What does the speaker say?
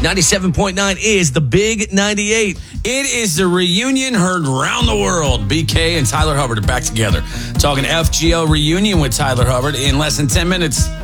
97.9 is the Big 98. It is the reunion heard around the world. BK and Tyler Hubbard are back together. Talking FGL reunion with Tyler Hubbard in less than 10 minutes.